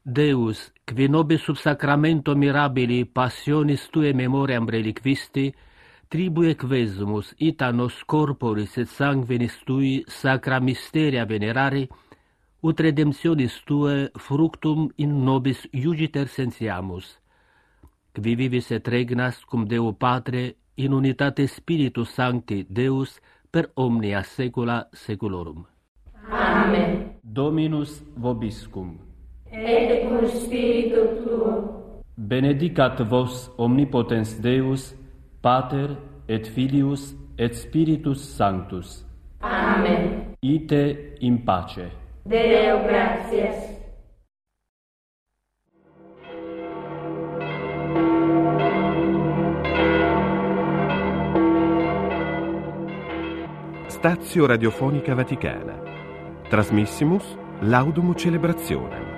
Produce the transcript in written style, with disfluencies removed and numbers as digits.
Deus, qui nobis sub sacramento mirabili passionis tue memoriam reliquisti, tribue quesumus ita nos corporis et sanguinis tui sacra mysteria venerari, ut redemptionis tue fructum in nobis iugiter sentiamus, qui vivis et regnas cum Deo Patre in unitate Spiritus Sancti Deus per omnia saecula saeculorum. Amen. Dominus vobiscum. Et cum spiritu tuo. Benedicat vos omnipotens Deus, Pater et Filius et Spiritus Sanctus. Amen. Ite in pace. Deo gratias. Stazio Radiofonica Vaticana. Trasmissimus Laudum Celebrationem.